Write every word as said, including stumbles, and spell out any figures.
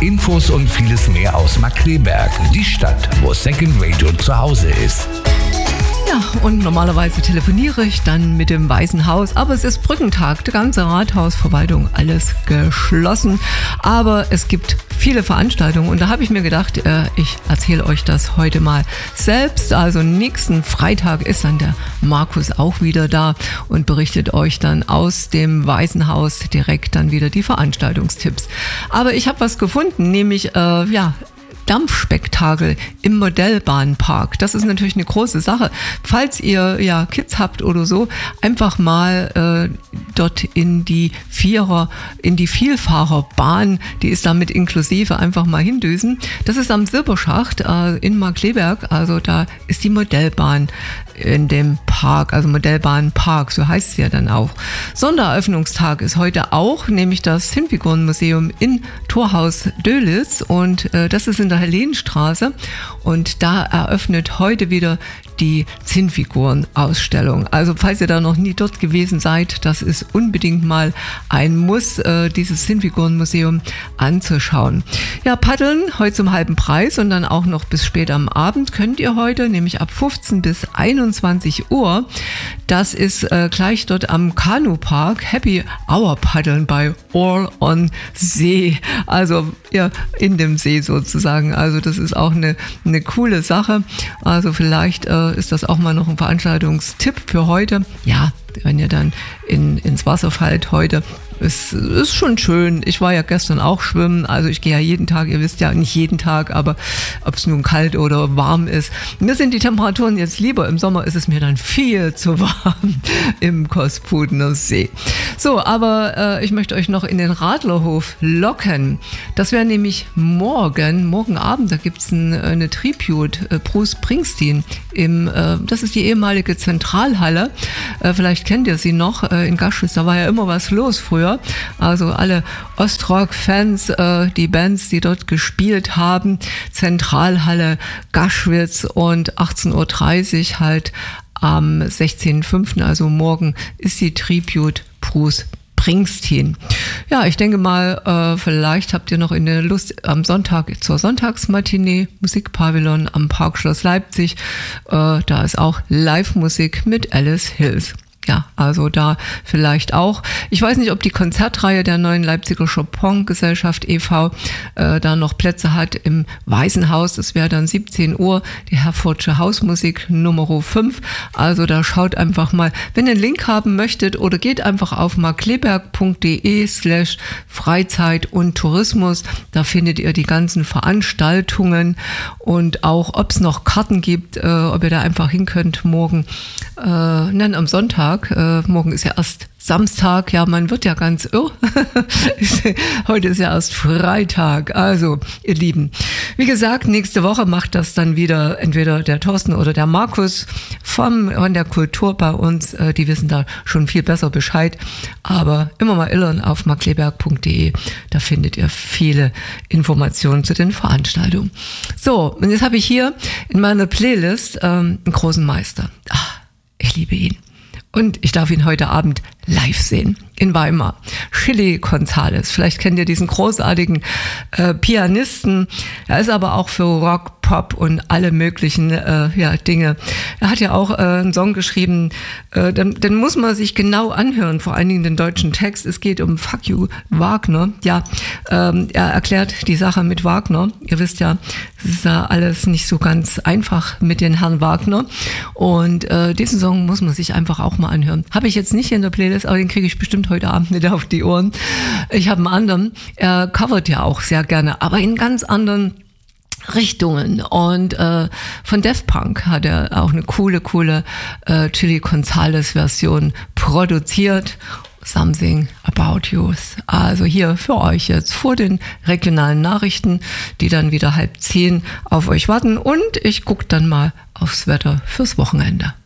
Infos und vieles mehr aus Markkleeberg, die Stadt, wo Second Radio zu Hause ist. Ja, und normalerweise telefoniere ich dann mit dem Weißen Haus, aber es ist Brückentag, die ganze Rathausverwaltung, alles geschlossen, aber es gibt viele Veranstaltungen und da habe ich mir gedacht, äh, ich erzähle euch das heute mal selbst. Also nächsten Freitag ist dann der Markus auch wieder da und berichtet euch dann aus dem Weißen Haus direkt dann wieder die Veranstaltungstipps. Aber ich habe was gefunden, nämlich äh, ja, Dampfspektakel im Modellbahnpark. Das ist natürlich eine große Sache. Falls ihr ja Kids habt oder so, einfach mal äh, dort in die Vierer, in die Vielfahrerbahn, die ist damit inklusive, einfach mal hindüsen. Das ist am Silberschacht äh, in Markkleeberg, also da ist die Modellbahn in dem Park, also Modellbahnpark, so heißt es ja dann auch. Sondereröffnungstag ist heute auch, nämlich das Zinnfigurenmuseum in Torhaus Dölitz und äh, das ist in der Helenstraße und da eröffnet heute wieder die Zinnfigurenausstellung. Also falls ihr da noch nie dort gewesen seid, das ist unbedingt mal ein Muss, äh, dieses Zinnfigurenmuseum anzuschauen. Ja, paddeln heute zum halben Preis und dann auch noch bis spät am Abend könnt ihr heute, nämlich ab fünfzehn bis einundzwanzig Uhr. Das ist äh, gleich dort am Kanupark Happy Hour paddeln bei All on See. Also ja, in dem See sozusagen. Also das ist auch eine, eine coole Sache. Also vielleicht äh, ist das auch mal noch ein Veranstaltungstipp für heute. Ja, wenn ihr dann in, ins Wasser fallt heute. Es ist schon schön. Ich war ja gestern auch schwimmen. Also ich gehe ja jeden Tag, ihr wisst ja, nicht jeden Tag, aber ob es nun kalt oder warm ist. Mir sind die Temperaturen jetzt lieber. Im Sommer ist es mir dann viel zu warm im Kospudener See. So, aber äh, ich möchte euch noch in den Radlerhof locken. Das wäre nämlich morgen, morgen Abend, da gibt es ein, eine Tribute, äh, Bruce Springsteen. Im, äh, das ist die ehemalige Zentralhalle. Äh, vielleicht kennt ihr sie noch äh, in Gaschwitz. Da war ja immer was los früher. Also alle Ostrock-Fans, äh, die Bands, die dort gespielt haben, Zentralhalle Gaschwitz und achtzehn Uhr dreißig halt am sechzehnten fünften, also morgen, ist die Tribute Bruce Springsteen. Ja, ich denke mal, äh, vielleicht habt ihr noch in der Lust am Sonntag zur Sonntagsmatinee, Musikpavillon am Parkschloss Leipzig. Äh, da ist auch Live-Musik mit Alice Hills. Ja, also da vielleicht auch. Ich weiß nicht, ob die Konzertreihe der neuen Leipziger Chopin-Gesellschaft e V äh, da noch Plätze hat im Weißen Haus. Das wäre dann siebzehn Uhr, die Herfordsche Hausmusik Nummer fünf. Also da schaut einfach mal, wenn ihr einen Link haben möchtet oder geht einfach auf markkleeberg.de slash Freizeit und Tourismus. Da findet ihr die ganzen Veranstaltungen und auch, ob es noch Karten gibt, äh, ob ihr da einfach hin könnt morgen, äh, nein, am Sonntag. Äh, morgen ist ja erst Samstag, ja, man wird ja ganz irr. Heute ist ja erst Freitag. Also, ihr Lieben, wie gesagt, nächste Woche macht das dann wieder entweder der Thorsten oder der Markus vom, von der Kultur bei uns. Äh, die wissen da schon viel besser Bescheid. Aber immer mal illern auf markkleeberg punkt de. Da findet ihr viele Informationen zu den Veranstaltungen. So, und jetzt habe ich hier in meiner Playlist ähm, einen großen Meister. Ach, ich liebe ihn. Und ich darf ihn heute Abend live sehen in Weimar. Chili González. Vielleicht kennt ihr diesen großartigen äh, Pianisten. Er ist aber auch für Rock, Pop und alle möglichen äh, ja, Dinge. Er hat ja auch äh, einen Song geschrieben, äh, den, den muss man sich genau anhören, vor allen Dingen den deutschen Text. Es geht um Fuck You Wagner. Ja, ähm, er erklärt die Sache mit Wagner. Ihr wisst ja, es ist ja alles nicht so ganz einfach mit den Herrn Wagner. Und äh, diesen Song muss man sich einfach auch mal anhören. Habe ich jetzt nicht in der Playlist, aber den kriege ich bestimmt heute Abend nicht auf die Ohren. Ich habe einen anderen. Er covert ja auch sehr gerne, aber in ganz anderen Richtungen. Und äh, von Daft Punk hat er auch eine coole, coole äh, Chili González Version produziert. Something About You. Also hier für euch jetzt vor den regionalen Nachrichten, die dann wieder halb zehn auf euch warten. Und ich gucke dann mal aufs Wetter fürs Wochenende.